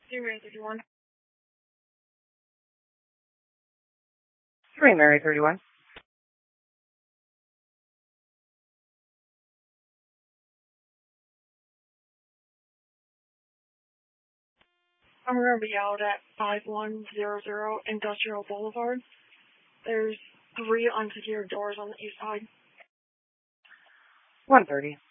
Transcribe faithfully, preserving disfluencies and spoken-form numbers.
Three Mary thirty-one. Three Mary thirty-one. I'm going to be out at five one zero zero Industrial Boulevard. There's three unsecured doors on the east side. one thirty.